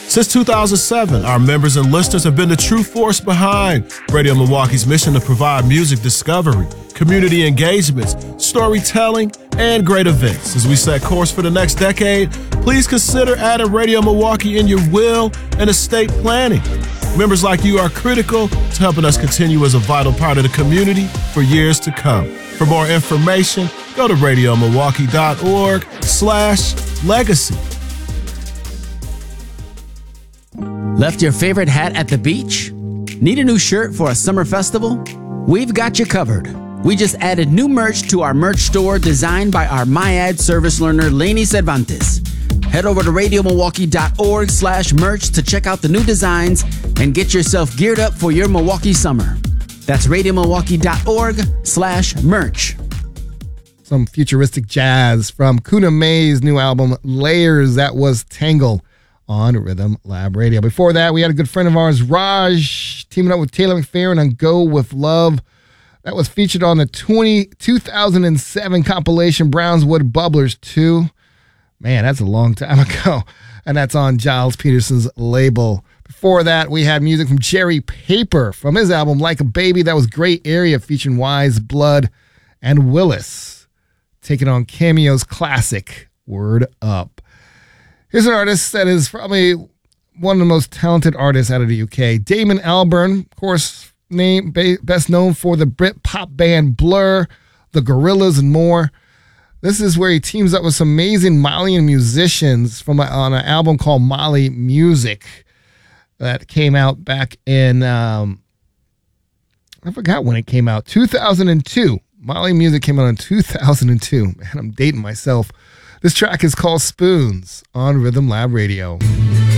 Since 2007, our members and listeners have been the true force behind Radio Milwaukee's mission to provide music discovery, community engagements, storytelling, and great events. As we set course for the next decade, please consider adding Radio Milwaukee in your will and estate planning. Members like you are critical to helping us continue as a vital part of the community for years to come. For more information, go to radiomilwaukee.org/legacy. Left your favorite hat at the beach? Need a new shirt for a summer festival? We've got you covered. We just added new merch to our merch store designed by our MyAd service learner, Lainey Cervantes. Head over to radiomilwaukee.org/merch to check out the new designs and get yourself geared up for your Milwaukee summer. That's radiomilwaukee.org/merch. Some futuristic jazz from Kuna May's new album, Layers. That was Tangle on Rhythm Lab Radio. Before that, we had a good friend of ours, Raj, teaming up with Taylor McFerrin on Go With Love. That was featured on the 2007 compilation Brownswood Bubblers 2. Man, that's a long time ago. And that's on Giles Peterson's label. Before that, we had music from Jerry Paper from his album Like a Baby. That was Gray Area featuring Wise Blood and Willis, taking on Cameo's classic Word Up. Here's an artist that is probably one of the most talented artists out of the UK. Damon Albarn, of course, best known for the Brit pop band Blur, the Gorillaz, and more. This is where he teams up with some amazing Malian musicians on an album called Mali Music that came out back in, I forgot when it came out, 2002. Mali Music came out in 2002. Man, I'm dating myself. This track is called Spoons on Rhythm Lab Radio.